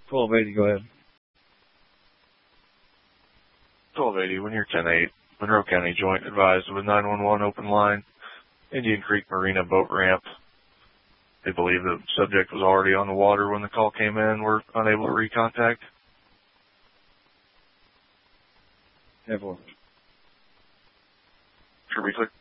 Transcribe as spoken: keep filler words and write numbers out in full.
twelve eighty, go ahead. twelve eighty, when you're ten eight, Monroe County Joint advised with nine one one open line, Indian Creek Marina boat ramp. They believe the subject was already on the water when the call came in. We're unable to recontact. ten four. Should we click?